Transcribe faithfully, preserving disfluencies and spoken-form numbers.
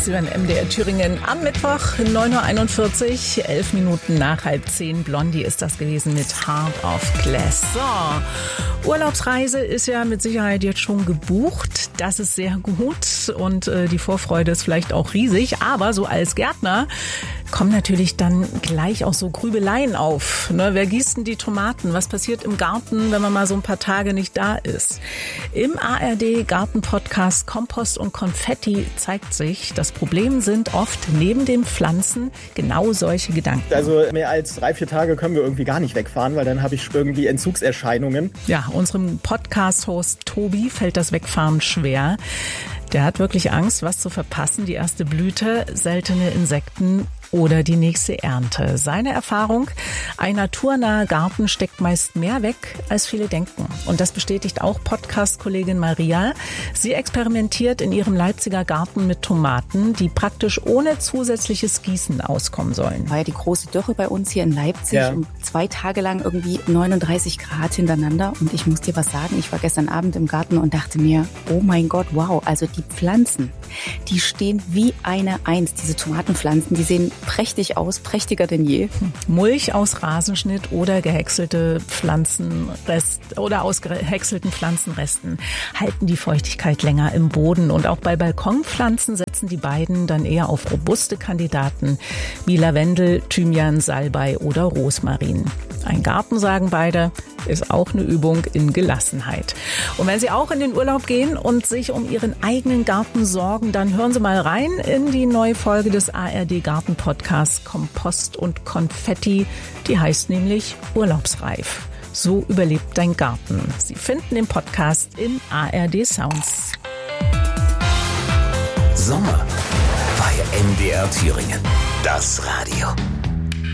Sie hören M D R Thüringen am Mittwoch, neun Uhr einundvierzig, elf Minuten nach halb zehn. Blondie ist das gewesen mit Heart of Glass. So, Urlaubsreise ist ja mit Sicherheit jetzt schon gebucht. Das ist sehr gut und äh, die Vorfreude ist vielleicht auch riesig. Aber so als Gärtner kommen natürlich dann gleich auch so Grübeleien auf. Ne, wer gießt denn die Tomaten? Was passiert im Garten, wenn man mal so ein paar Tage nicht da ist? Im A R D-Garten-Podcast Kompost und Konfetti zeigt sich, das Problem sind oft neben den Pflanzen genau solche Gedanken. Also mehr als drei, vier Tage können wir irgendwie gar nicht wegfahren, weil dann habe ich irgendwie Entzugserscheinungen. Ja, unserem Podcast-Host Tobi fällt das Wegfahren schwer. Der hat wirklich Angst, was zu verpassen. Die erste Blüte, seltene Insekten oder die nächste Ernte. Seine Erfahrung, ein naturnaher Garten steckt meist mehr weg, als viele denken. Und das bestätigt auch Podcast-Kollegin Maria. Sie experimentiert in ihrem Leipziger Garten mit Tomaten, die praktisch ohne zusätzliches Gießen auskommen sollen. War ja die große Dürre bei uns hier in Leipzig. Ja. Und zwei Tage lang irgendwie neununddreißig Grad hintereinander. Und ich muss dir was sagen, ich war gestern Abend im Garten und dachte mir, oh mein Gott, wow, also die Pflanzen, die stehen wie eine Eins. Diese Tomatenpflanzen, die sehen prächtig aus, prächtiger denn je. Mulch aus Rasenschnitt oder gehäckselte Pflanzenrest oder aus gehäckselten Pflanzenresten halten die Feuchtigkeit länger im Boden. Und auch bei Balkonpflanzen setzen die beiden dann eher auf robuste Kandidaten wie Lavendel, Thymian, Salbei oder Rosmarin. Ein Garten, sagen beide, ist auch eine Übung in Gelassenheit. Und wenn Sie auch in den Urlaub gehen und sich um Ihren eigenen Garten sorgen, dann hören Sie mal rein in die neue Folge des A R D-Garten-Podcasts Kompost und Konfetti. Die heißt nämlich Urlaubsreif. So überlebt dein Garten. Sie finden den Podcast in A R D Sounds. Sommer bei M D R Thüringen. Das Radio.